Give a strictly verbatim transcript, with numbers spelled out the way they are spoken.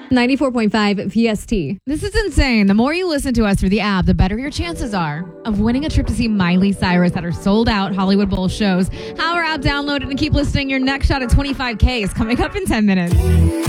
ninety-four point five V S T. This is insane. The more you listen to us through the app, the better your chances are of winning a trip to see Miley Cyrus at her sold-out Hollywood Bowl shows. Have our app downloaded and keep listening. Your next shot at twenty-five K is coming up in ten minutes.